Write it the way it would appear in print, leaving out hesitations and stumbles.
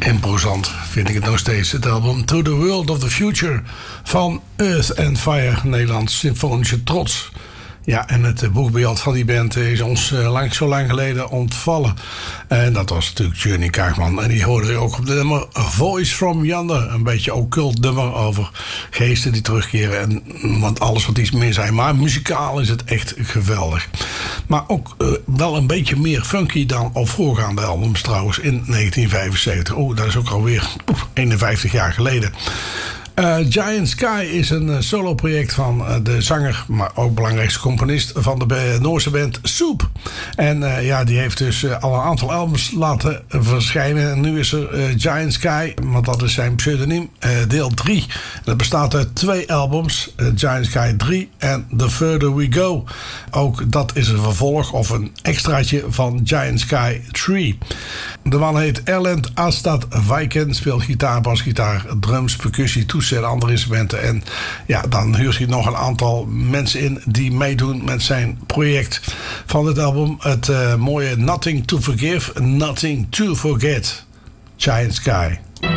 Imposant vind ik het nog steeds. Het album To the World of the Future van Earth and Fire, Nederlands symfonische trots. Ja, en het boegbeeld van die band is ons zo lang geleden ontvallen. En dat was natuurlijk Journey Kaagman. En die hoorde je ook op de nummer Voice from Yonder. Een beetje occult nummer over geesten die terugkeren. En want alles wat iets meer zijn. Maar muzikaal is het echt geweldig. Maar ook wel een beetje meer funky dan op voorgaande albums trouwens in 1975. Dat is ook alweer 51 jaar geleden. Giant Sky is een solo-project van de zanger, maar ook belangrijkste componist van de Noorse band Soup. En die heeft dus al een aantal albums laten verschijnen. En nu is er Giant Sky, want dat is zijn pseudoniem, deel 3. Dat bestaat uit 2 albums, Giant Sky 3 en The Further We Go. Ook dat is een vervolg of een extraatje van Giant Sky 3. De man heet Erlend Astad Wijken, speelt gitaar, basgitaar, drums, percussie, toetsen en andere instrumenten. En ja, dan huurt hij nog een aantal mensen in die meedoen met zijn project. Van dit album het mooie Nothing to Forgive, Nothing to Forget, Giant Sky.